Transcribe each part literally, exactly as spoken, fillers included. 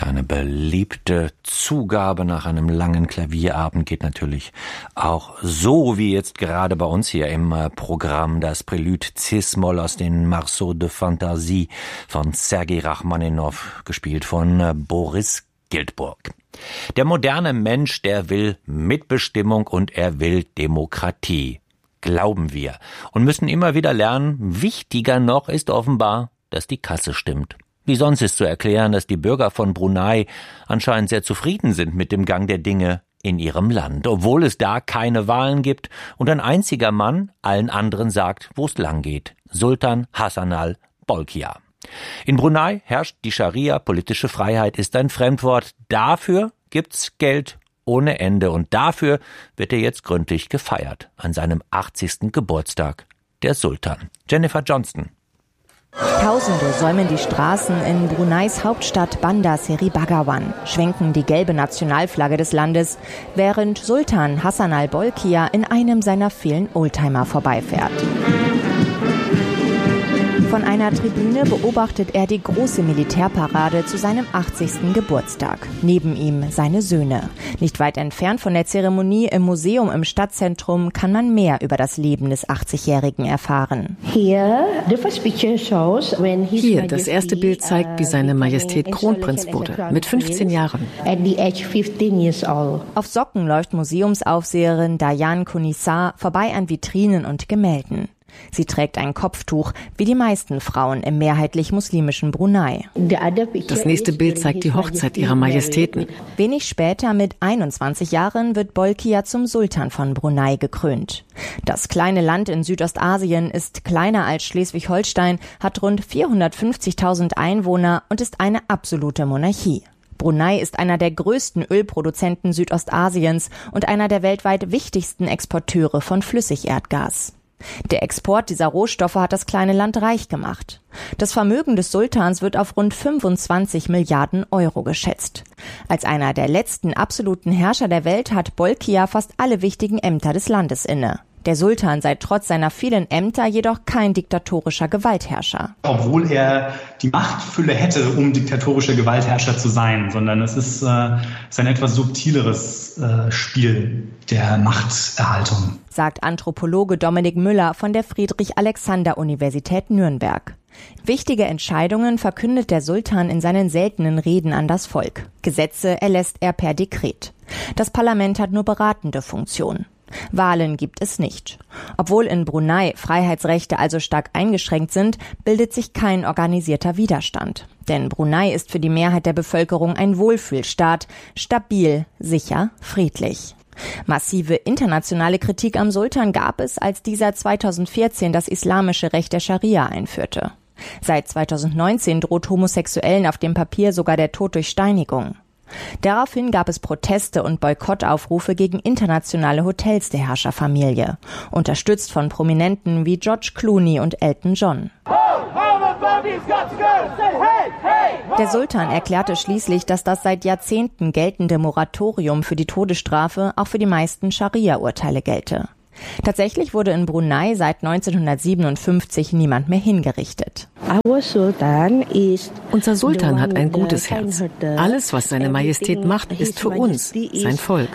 Eine beliebte Zugabe nach einem langen Klavierabend geht natürlich auch so wie jetzt gerade bei uns hier im Programm das Prélude Cis-Moll aus den Marceaux de Fantasie von Sergei Rachmaninow, gespielt von Boris Giltburg. Der moderne Mensch, der will Mitbestimmung und er will Demokratie. Glauben wir. Und müssen immer wieder lernen, wichtiger noch ist offenbar, dass die Kasse stimmt. Wie sonst ist zu erklären, dass die Bürger von Brunei anscheinend sehr zufrieden sind mit dem Gang der Dinge in ihrem Land, obwohl es da keine Wahlen gibt und ein einziger Mann allen anderen sagt, wo es lang geht. Sultan Hassanal Bolkiah. In Brunei herrscht die Scharia, politische Freiheit ist ein Fremdwort. Dafür gibt's Geld ohne Ende und dafür wird er jetzt gründlich gefeiert an seinem achtzigsten Geburtstag, der Sultan. Jennifer Johnston. Tausende säumen die Straßen in Bruneis Hauptstadt Bandar Seri Begawan, schwenken die gelbe Nationalflagge des Landes, während Sultan Hassanal Bolkiah in einem seiner vielen Oldtimer vorbeifährt. Von einer Tribüne beobachtet er die große Militärparade zu seinem achtzigsten Geburtstag. Neben ihm seine Söhne. Nicht weit entfernt von der Zeremonie im Museum im Stadtzentrum kann man mehr über das Leben des achtzigjährigen erfahren. Hier, das erste Bild zeigt, wie seine Majestät Kronprinz wurde, mit fünfzehn Jahren. Auf Socken läuft Museumsaufseherin Dayan Kunissar vorbei an Vitrinen und Gemälden. Sie trägt ein Kopftuch, wie die meisten Frauen im mehrheitlich muslimischen Brunei. Das nächste Bild zeigt die Hochzeit ihrer Majestäten. Wenig später, mit einundzwanzig Jahren, wird Bolkiah zum Sultan von Brunei gekrönt. Das kleine Land in Südostasien ist kleiner als Schleswig-Holstein, hat rund vierhundertfünfzigtausend Einwohner und ist eine absolute Monarchie. Brunei ist einer der größten Ölproduzenten Südostasiens und einer der weltweit wichtigsten Exporteure von Flüssigerdgas. Der Export dieser Rohstoffe hat das kleine Land reich gemacht. Das Vermögen des Sultans wird auf rund fünfundzwanzig Milliarden Euro geschätzt. Als einer der letzten absoluten Herrscher der Welt hat Bolkiah fast alle wichtigen Ämter des Landes inne. Der Sultan sei trotz seiner vielen Ämter jedoch kein diktatorischer Gewaltherrscher. Obwohl er die Machtfülle hätte, um diktatorischer Gewaltherrscher zu sein, sondern es ist, äh, ist ein etwas subtileres äh, Spiel der Machterhaltung, sagt Anthropologe Dominik Müller von der Friedrich-Alexander-Universität Nürnberg. Wichtige Entscheidungen verkündet der Sultan in seinen seltenen Reden an das Volk. Gesetze erlässt er per Dekret. Das Parlament hat nur beratende Funktion. Wahlen gibt es nicht. Obwohl in Brunei Freiheitsrechte also stark eingeschränkt sind, bildet sich kein organisierter Widerstand. Denn Brunei ist für die Mehrheit der Bevölkerung ein Wohlfühlstaat, stabil, sicher, friedlich. Massive internationale Kritik am Sultan gab es, als dieser zweitausendvierzehn das islamische Recht der Scharia einführte. Seit zweitausendneunzehn droht Homosexuellen auf dem Papier sogar der Tod durch Steinigung. Daraufhin gab es Proteste und Boykottaufrufe gegen internationale Hotels der Herrscherfamilie, unterstützt von Prominenten wie George Clooney und Elton John. Der Sultan erklärte schließlich, dass das seit Jahrzehnten geltende Moratorium für die Todesstrafe auch für die meisten Scharia-Urteile gelte. Tatsächlich wurde in Brunei seit neunzehnhundertsiebenundfünfzig niemand mehr hingerichtet. Unser Sultan hat ein gutes Herz. Alles, was seine Majestät macht, ist für uns, sein Volk.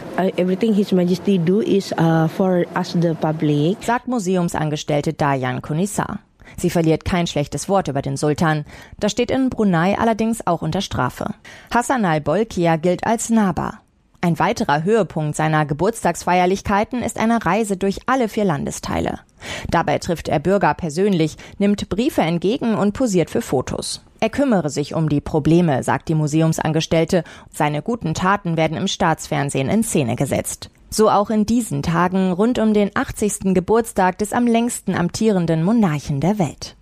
Sagt Museumsangestellte Dayan Kunissar. Sie verliert kein schlechtes Wort über den Sultan. Das steht in Brunei allerdings auch unter Strafe. Hassanal Bolkiah gilt als nahbar. Ein weiterer Höhepunkt seiner Geburtstagsfeierlichkeiten ist eine Reise durch alle vier Landesteile. Dabei trifft er Bürger persönlich, nimmt Briefe entgegen und posiert für Fotos. Er kümmere sich um die Probleme, sagt die Museumsangestellte. Seine guten Taten werden im Staatsfernsehen in Szene gesetzt. So auch in diesen Tagen rund um den achtzigsten Geburtstag des am längsten amtierenden Monarchen der Welt.